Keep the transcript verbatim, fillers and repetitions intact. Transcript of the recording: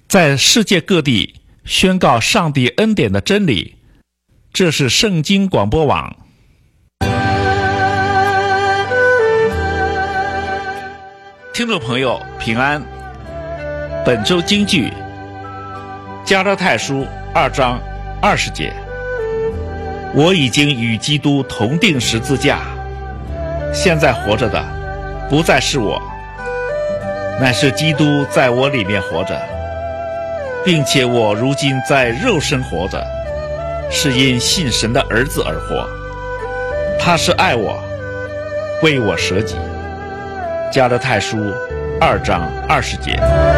在世界各地宣告上帝恩典的真理。这是圣经广播网。听众朋友平安，本周金句加拉太书二章二十节，我已经与基督同定十字架，现在活着的不再是我，乃是基督在我里面活着，并且我如今在肉身活着，是因信神的儿子而活。他是爱我，为我舍己。加拉太书二章二十节。